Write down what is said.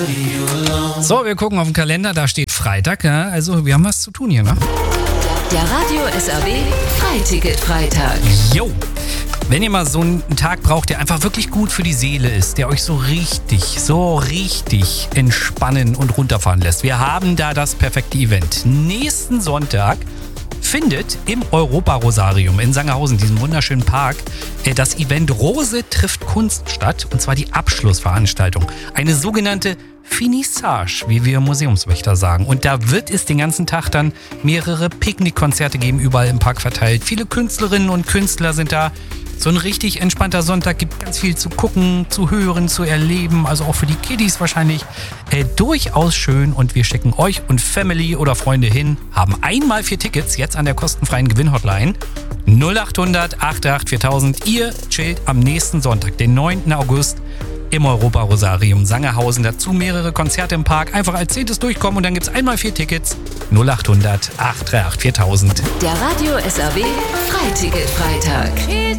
So, wir gucken auf den Kalender, da steht Freitag, ja? Also wir haben was zu tun hier, ne? Der Radio SAW Freiticket-Freitag. Jo! Wenn ihr mal so einen Tag braucht, der einfach wirklich gut für die Seele ist, der euch so richtig entspannen und runterfahren lässt. Wir haben da das perfekte Event. Nächsten Sonntag findet im Europa-Rosarium in Sangerhausen, diesem wunderschönen Park, das Event Rose trifft Kunst statt, und zwar die Abschlussveranstaltung. Eine sogenannte Finissage, wie wir Museumswächter sagen. Und da wird es den ganzen Tag dann mehrere Picknickkonzerte geben, überall im Park verteilt. Viele Künstlerinnen und Künstler sind da. So ein richtig entspannter Sonntag, gibt ganz viel zu gucken, zu hören, zu erleben. Also auch für die Kiddies wahrscheinlich durchaus schön. Und wir schicken euch und Family oder Freunde hin, haben einmal 4 Tickets jetzt an der kostenfreien Gewinnhotline 0800 88 4000. Ihr chillt am nächsten Sonntag, den 9. August, im Europa-Rosarium Sangerhausen. Dazu mehrere Konzerte im Park. Einfach als 10. durchkommen und dann gibt es einmal 4 Tickets. 0800 838 4000. Der Radio SAW Freiticket-Freitag.